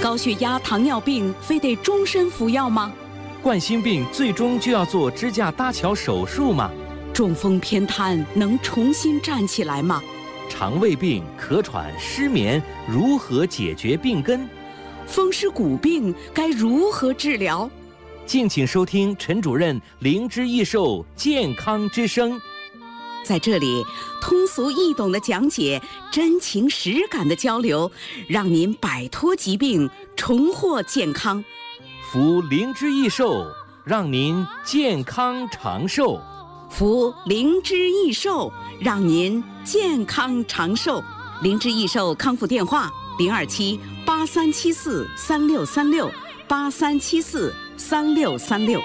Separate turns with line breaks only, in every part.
高血压、糖尿病非得终身服药吗？
冠心病最终就要做支架搭桥手术吗？
中风偏瘫能重新站起来吗？
肠胃病、咳喘、失眠如何解决病根？
风湿骨病该如何治疗？
敬请收听陈主任灵芝益寿健康之声。
在这里，通俗易懂的讲解，真情实感的交流，让您摆脱疾病，重获健康。
服灵芝益寿，让您健康长寿。
服灵芝益寿，让您健康长寿。灵芝益寿康复电话：027-8374-3636，8374-3636。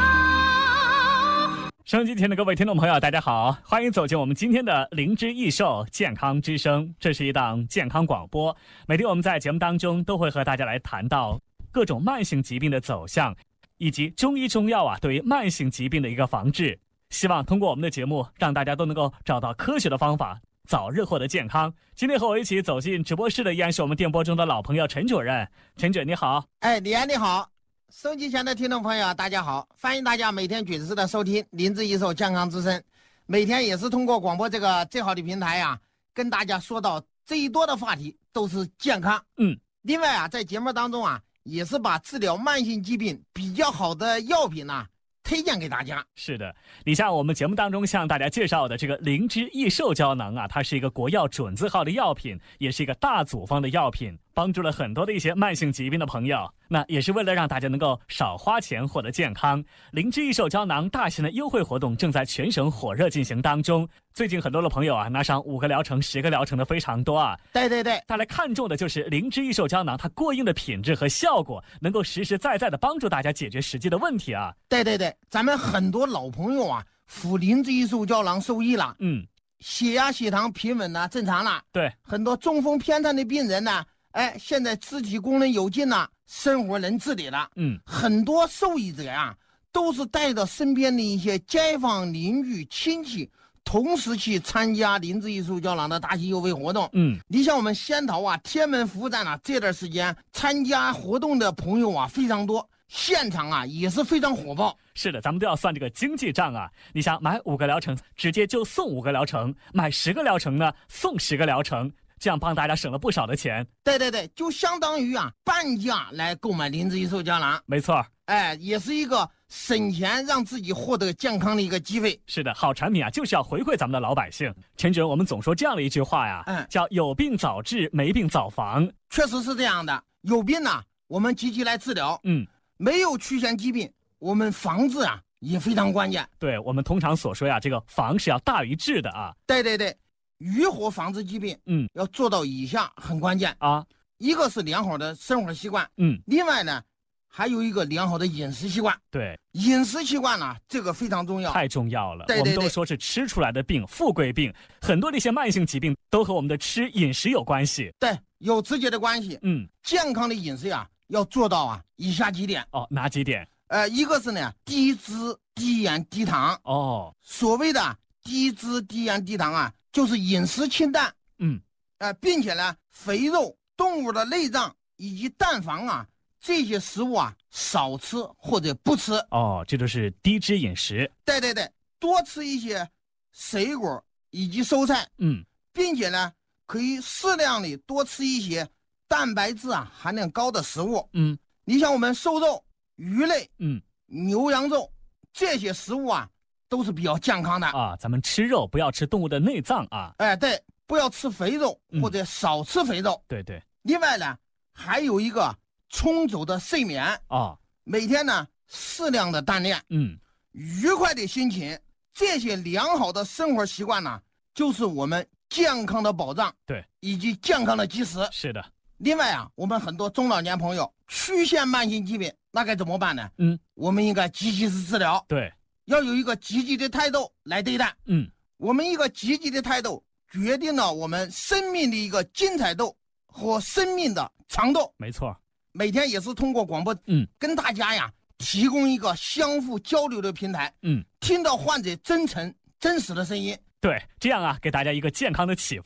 收音机前的各位听众朋友，大家好，欢迎走进我们今天的灵芝益寿健康之声。这是一档健康广播，每天我们在节目当中都会和大家来谈到各种慢性疾病的走向，以及中医中药对于慢性疾病的一个防治。希望通过我们的节目，让大家都能够找到科学的方法，早日获得健康。今天和我一起走进直播室的依然是我们电波中的老朋友陈主任。陈主任你好。
李安你好，收机前的听众朋友大家好，欢迎大家每天准时的收听灵芝益寿健康之声。每天也是通过广播这个最好的平台跟大家说到最多的话题都是健康。另外在节目当中也是把治疗慢性疾病比较好的药品推荐给大家。
是的，你像我们节目当中向大家介绍的这个灵芝益寿胶囊它是一个国药准字号的药品，也是一个大组方的药品，帮助了很多的一些慢性疾病的朋友。那也是为了让大家能够少花钱获得健康。灵芝益寿胶囊大型的优惠活动正在全省火热进行当中。最近很多的朋友拿上5个疗程、10个疗程的非常多
对，
大家看重的就是灵芝益寿胶囊它过硬的品质和效果，能够实实在在的帮助大家解决实际的问题
对，咱们很多老朋友服灵芝益寿胶囊受益了，血压血糖平稳正常了。
对，
很多中风偏瘫的病人现在肢体功能有劲了，生活能自理了。很多受益者都是带着身边的一些街坊邻居亲戚，同时去参加灵芝益寿胶囊的大型优惠活动。你像我们仙桃天门服务站这段时间参加活动的朋友非常多，现场也是非常火爆。
是的，咱们都要算这个经济账你想买5个疗程，直接就送5个疗程；买10个疗程呢，送10个疗程，这样帮大家省了不少的钱。
对，就相当于半价来购买灵芝益寿胶囊。
没错，
也是一个省钱让自己获得健康的一个机会。
是的，好产品就是要回馈咱们的老百姓。陈主任，我们总说这样的一句话叫有病早治，没病早防。
确实是这样的，有病我们积极来治疗。没有出现疾病，我们防治也非常关键。
对，我们通常所说这个防是要大于治的
对，预防防治疾病要做到以下很关键一个是良好的生活习惯，另外呢还有一个良好的饮食习惯。
对，
饮食习惯这个非常重要，
太重要了。
对，
我们都说是吃出来的病，富贵病，很多的一些慢性疾病都和我们的吃饮食有关系。
对，有直接的关系。健康的饮食要做到以下几点。
哪几点？
一个是呢低脂低盐低糖。所谓的低脂低盐低糖就是饮食清淡。并且呢肥肉、动物的内脏以及蛋黄这些食物少吃或者不吃。
这就是低脂饮食。
对，多吃一些水果以及蔬菜。并且呢可以适量的多吃一些蛋白质含量高的食物。你像我们瘦肉、鱼类、牛羊肉这些食物都是比较健康的
咱们吃肉不要吃动物的内脏
对，不要吃肥肉或者少吃肥肉。
对。
另外呢还有一个充足的睡眠每天呢适量的锻炼，愉快的心情，这些良好的生活习惯就是我们健康的保障，
对，
以及健康的基石。
是的。
另外我们很多中老年朋友出现慢性疾病，那该怎么办呢？我们应该积极的治疗。
对，
要有一个积极的态度来对待。我们一个积极的态度决定了我们生命的一个精彩度和生命的长度。
没错，
每天也是通过广播跟大家提供一个相互交流的平台。听到患者真诚真实的声音。
对，这样给大家一个健康的启发。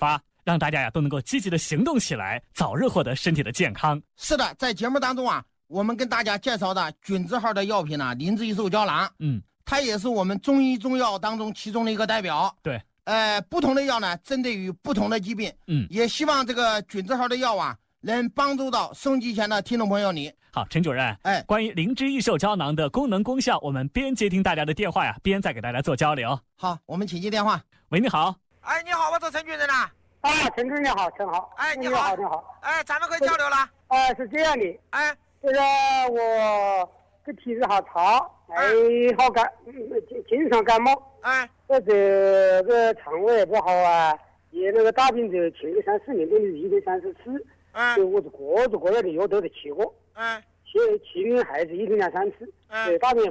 让大家呀都能够积极的行动起来，早日获得身体的健康。
是的，在节目当中啊，我们跟大家介绍的菌字号的药品呢，灵芝益寿胶囊，它也是我们中医中药当中其中的一个代表。
对，
不同的药呢，针对于不同的疾病，也希望这个菌字号的药啊，能帮助到收音机前的听众朋友你。
好，陈主任，关于灵芝益寿胶囊的功能功效，我们边接听大家的电话呀，边再给大家做交流。
好，我们请接电话。
喂，你好。
你好，我是陈主任呐。
陈主任你好，陈好。
你好，
你好。
咱们可以交流了。
是这样的。这个我这体质好差，好感，经常感冒。这个肠胃也不好啊，也那个大病者前个3-4年都是1天3次吃。就我各种各样的药都是吃过。其实孩子1天2-3次。大便也